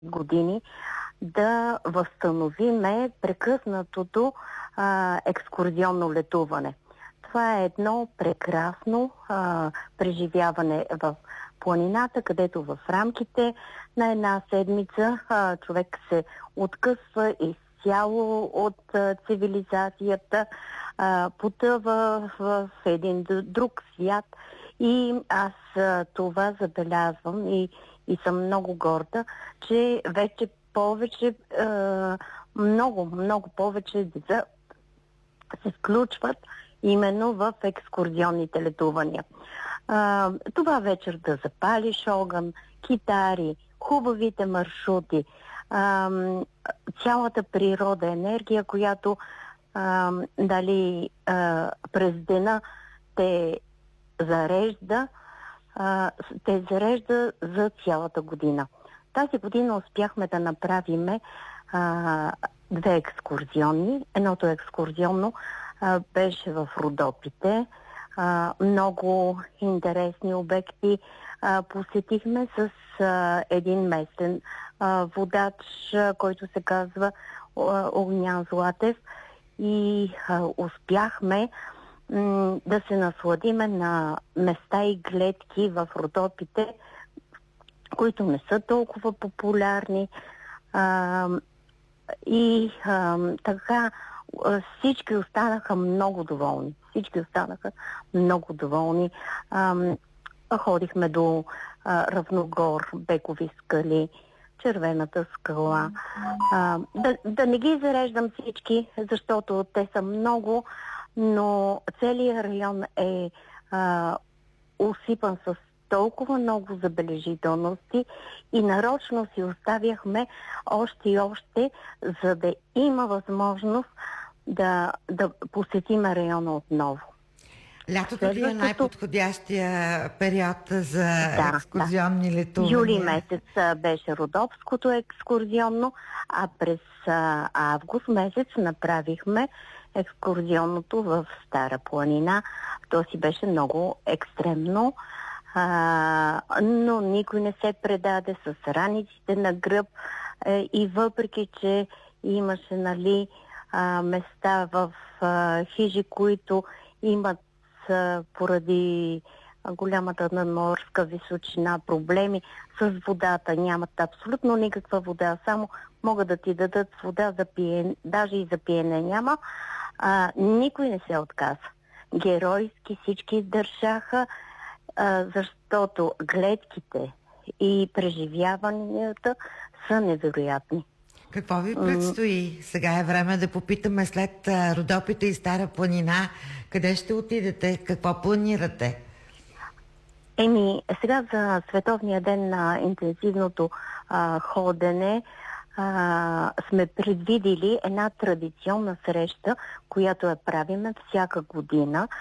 години да възстановиме прекъснатото екскурзионно летуване. Това е едно прекрасно преживяване в планината, където в рамките на една седмица човек се откъсва изцяло от цивилизацията, потъва в един друг свят и аз това забелязвам и съм много горда, че вече повече, много повече деца се включват именно в екскурзионните летувания. Това вечер да запалиш огън, китари, хубавите маршрути, цялата природа, енергия, която през деня те зарежда за цялата година. Тази година успяхме да направим две екскурзионни. Едното екскурзионно беше в Родопите. Много интересни обекти посетихме с един местен водач, който се казва Огнян Златев, и успяхме да се насладиме на места и гледки в Родопите, които не са толкова популярни. Така всички останаха много доволни. Ходихме до Равногор, Бекови скали, Червената скала. Да не ги зареждам всички, защото те са много, но целият район е усипан с толкова много забележителности и нарочно си оставяхме още и още, за да има възможност да посетим района отново. Лятото ли е най-подходящия период за екскурзионни летувания? Юли месец беше Родопското екскурзионно, а през август месец направихме екскурзионното в Стара планина. То си беше много екстремно, но никой не се предаде с раниците на гръб и въпреки, че имаше места в хижи, които имат поради голямата надморска височина проблеми с водата, нямат абсолютно никаква вода, само могат да ти дадат вода за пиене, даже и за пиене няма. Никой не се отказа. Геройски всички издържаха, защото гледките и преживяванията са невероятни. Какво ви предстои? Сега е време да попитаме след Родопите и Стара планина, къде ще отидете? Какво планирате? Сега за Световния ден на интензивното ходене сме предвидили една традиционна среща, която я правиме всяка година.